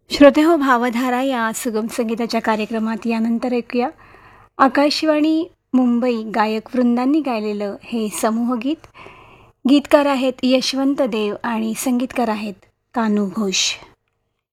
श्रोतेहो, भावधारा या सुगम संगीताच्या कार्यक्रमात यानंतर ऐकूया आकाशवाणी मुंबई गायक वृंदांनी गायलेलं हे समूहगीत. गीतकार आहेत यशवंत देव आणि संगीतकार आहेत कान्हू घोष.